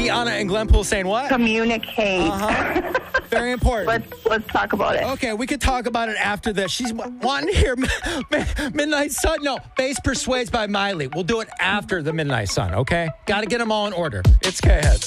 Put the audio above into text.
Anna in Glenpool saying what? Communicate. Very important. Let's talk about it. Okay, we could talk about it after this. She's wanting to hear Midnight Sun. No, Bass Persuades by Miley. We'll do it after the Midnight Sun, okay? Got to get them all in order. It's K-Hits.